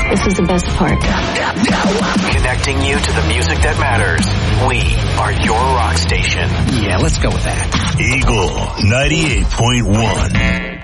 This is the best part. Connecting you to the music that matters. We are your rock station. Yeah, let's go with that. Eagle 98.1.